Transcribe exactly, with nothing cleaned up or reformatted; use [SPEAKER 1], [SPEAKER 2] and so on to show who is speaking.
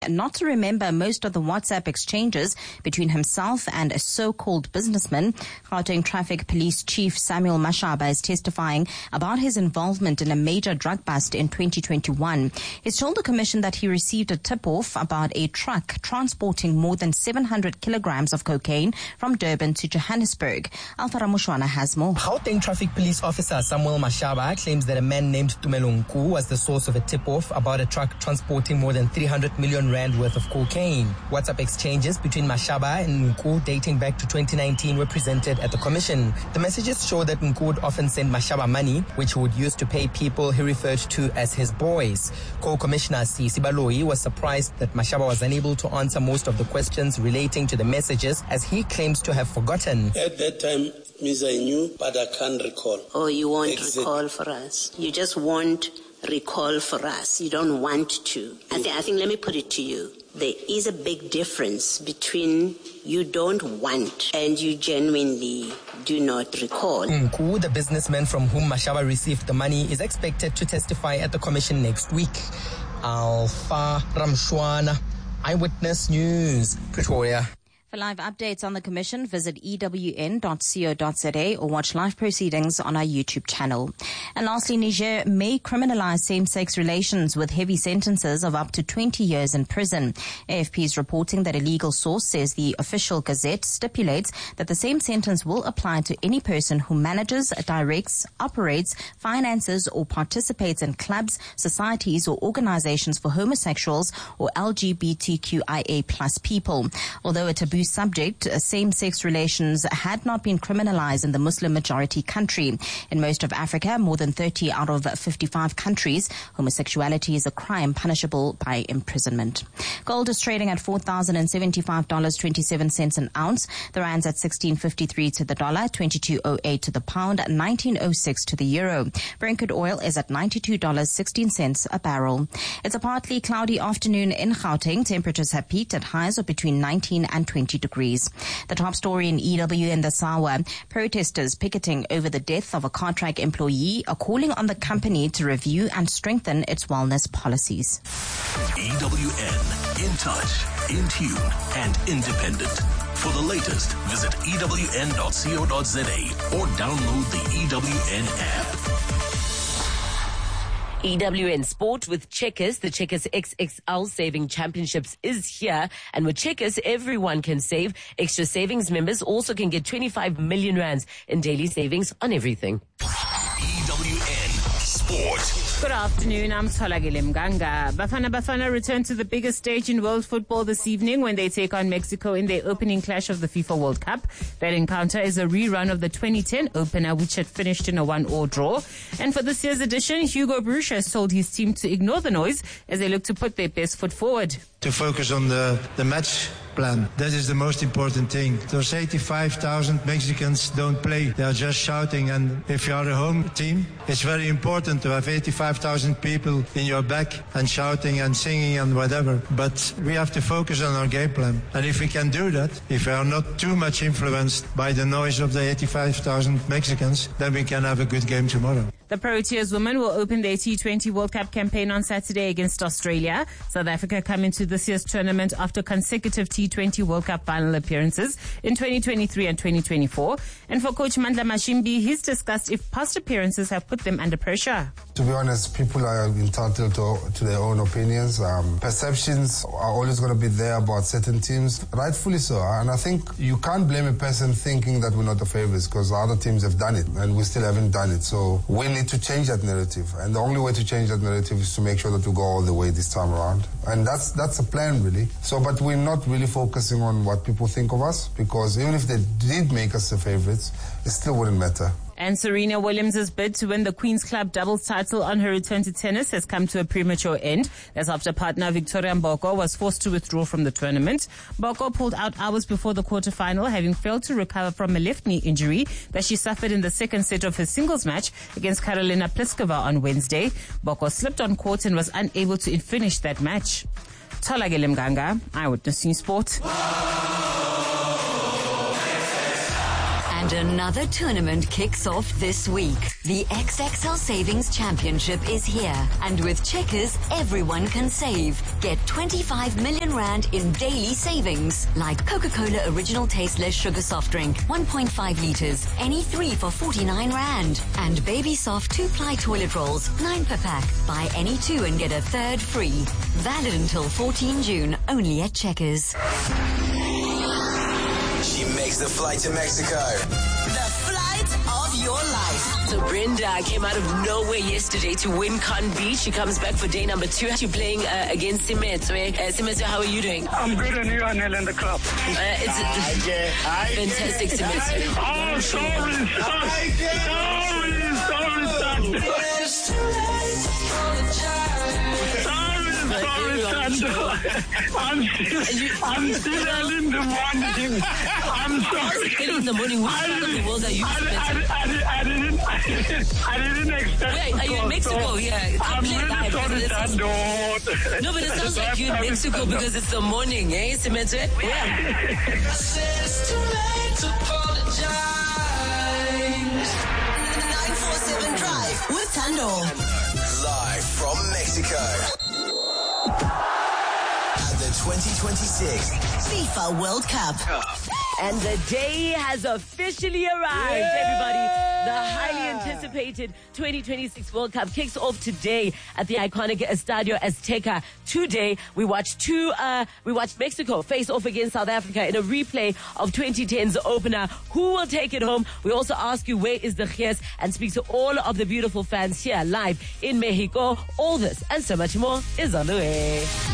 [SPEAKER 1] not to remember most of the WhatsApp exchanges between himself and a so-called businessman. Gauteng Traffic Police Chief Samuel Mashaba is testifying about his involvement in a major drug bust in twenty twenty-one. He's told the commission that he received a tip-off about a truck transporting more than seven hundred kilograms of cocaine from Durban to Johannesburg. Alpha Ramushwana has more.
[SPEAKER 2] Gauteng Traffic Police Officer Samuel Mashaba claims that a man named Tumelo Nku was the source of a tip-off about a truck transporting more than three hundred million rand worth of cocaine. WhatsApp exchanges between Mashaba and Nku dating back to twenty nineteen were presented at the commission. The messages show that Nku would often send Mashaba money, which he would use to pay people he referred to as his boys. Co-Commissioner C. Sibaloi was surprised that Mashaba was unable to answer most of the questions relating to the messages, as he claims to have forgotten.
[SPEAKER 3] At that time, Miss I knew, but I can't recall.
[SPEAKER 4] Oh, you won't
[SPEAKER 3] Exactly.
[SPEAKER 4] recall for us. You just won't recall for us. You don't want to. I, th- I think, let me put it to you. There is a big difference between you don't want and you genuinely do not recall.
[SPEAKER 2] Nku, the businessman from whom Mashaba received the money, is expected to testify at the commission next week. Alpha Ramshwana, Eyewitness News, Pretoria.
[SPEAKER 1] For live updates on the commission, visit e w n dot co dot z a or watch live proceedings on our YouTube channel. And lastly, Niger may criminalize same-sex relations with heavy sentences of up to twenty years in prison. A F P is reporting that a legal source says the official gazette stipulates that the same sentence will apply to any person who manages, directs, operates, finances, or participates in clubs, societies, or organizations for homosexuals or L G B T Q I A plus people. Although a taboo subject, same-sex relations had not been criminalized in the Muslim-majority country. In most of Africa, more than thirty out of fifty-five countries, homosexuality is a crime punishable by imprisonment. Gold is trading at four thousand seventy-five dollars and twenty-seven cents an ounce. The rand's at sixteen fifty-three to the dollar, twenty-two oh eight to the pound, nineteen oh six to the euro. Brent crude oil is at ninety-two dollars and sixteen cents a barrel. It's a partly cloudy afternoon in Gauteng. Temperatures have peaked at highs of between nineteen and twenty degrees. The top story in E W in the Sawa. Protesters picketing over the death of a Cartrack employee are calling on the company to review and strengthen its wellness policies.
[SPEAKER 5] E W N, in touch, in tune, and independent. For the latest, visit e w n dot co dot z a or download the E W N app.
[SPEAKER 6] E W N Sport with Checkers. The Checkers X X L Saving Championships is here. And with Checkers, everyone can save. Extra savings members also can get twenty-five million rands in daily savings on everything.
[SPEAKER 5] E W N Sport.
[SPEAKER 7] Good afternoon, I'm Tolagile Mganga. Bafana Bafana return to the biggest stage in world football this evening when they take on Mexico in their opening clash of the FIFA World Cup. That encounter is a rerun of the twenty ten opener, which had finished in a one-all draw. And for this year's edition, Hugo Bruch has told his team to ignore the noise as they look to put their best foot forward.
[SPEAKER 8] To focus on the, the match plan. That is the most important thing. Those eighty-five thousand Mexicans don't play. They are just shouting. And if you are a home team, it's very important to have eighty-five thousand people in your back and shouting and singing and whatever. But we have to focus on our game plan. And if we can do that, if we are not too much influenced by the noise of the eighty-five thousand Mexicans, then we can have a good game tomorrow.
[SPEAKER 7] The Proteas women will open their T twenty World Cup campaign on Saturday against Australia. South Africa come into this year's tournament after consecutive T twenty World Cup final appearances in twenty twenty-three and twenty twenty-four. And for Coach Mandla Mashimbi, he's discussed if past appearances have put them under pressure.
[SPEAKER 9] To be honest, people are entitled to, to their own opinions. Um, perceptions are always going to be there about certain teams, rightfully so. And I think you can't blame a person thinking that we're not the favorites because other teams have done it and we still haven't done it. So we need to change that narrative. And the only way to change that narrative is to make sure that we go all the way this time around. And that's that's a plan, really. So, but we're not really focusing on what people think of us because even if they did make us the favorites, it still wouldn't matter.
[SPEAKER 7] And Serena Williams' bid to win the Queen's Club doubles title on her return to tennis has come to a premature end. That's after partner Victoria Mboko was forced to withdraw from the tournament. Mboko pulled out hours before the quarterfinal, having failed to recover from a left knee injury that she suffered in the second set of her singles match against Karolina Pliskova on Wednesday. Mboko slipped on court and was unable to finish that match. Tolagile Mganga, Eyewitness News Sport.
[SPEAKER 1] And
[SPEAKER 10] And another tournament kicks off this week. The X X L Savings Championship is here. And with Checkers, everyone can save. Get twenty-five million rand in daily savings. Like Coca-Cola Original Tasteless Sugar Soft Drink, one point five litres. Any three for forty-nine rand. And Baby Soft two-ply toilet rolls, nine per pack. Buy any two and get a third free. Valid until fourteenth June, only at Checkers.
[SPEAKER 11] She makes the flight to Mexico.
[SPEAKER 12] The flight of your life.
[SPEAKER 6] So Brenda came out of nowhere yesterday to win Con Beach. She comes back for day number two. She's playing uh, against Simetswe. Uh, Simetswe, how are you doing?
[SPEAKER 13] I'm good, and you are nailing the club.
[SPEAKER 6] Uh, it's a,
[SPEAKER 13] get,
[SPEAKER 6] fantastic Simetswe.
[SPEAKER 13] Oh, sorry, sorry, sorry, sorry, sorry. Sorry, Sandra. I'm still, I'm still early in the morning. I'm sorry.
[SPEAKER 6] Early in the morning, which part of the world are you?
[SPEAKER 13] I, I, I, I, didn't, I, didn't, I didn't expect
[SPEAKER 6] Wait, are you in Mexico?
[SPEAKER 13] So
[SPEAKER 6] Yeah.
[SPEAKER 13] I'm really
[SPEAKER 6] live.
[SPEAKER 13] sorry, Sandra.
[SPEAKER 6] No, but it sounds like you're in Mexico because it's the morning, eh, Simetswe? Yeah.
[SPEAKER 12] I said it's too late to apologize. nine four seven Drive with Tando.
[SPEAKER 11] Live from Mexico. At the twenty twenty-six
[SPEAKER 12] FIFA World Cup.
[SPEAKER 6] And the day has officially arrived, yeah. everybody. The highly anticipated twenty twenty-six World Cup kicks off today at the iconic Estadio Azteca. Today, we watched two, uh, we watched Mexico face off against South Africa in a replay of twenty ten's opener. Who will take it home? We also ask you, where is the Gies? And speak to all of the beautiful fans here live in Mexico. All this and so much more is on the way.